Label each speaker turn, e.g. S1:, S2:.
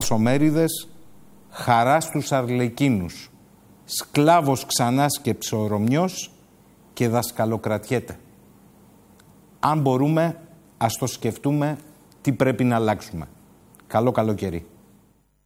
S1: θαλασσομέριδες, χαρά στους αρλεκίνους, σκλάβος ξανά σκέψε ο Ρωμιός και δασκαλοκρατιέται. Αν μπορούμε, ας το σκεφτούμε τι πρέπει να αλλάξουμε. Καλό καλοκαίρι.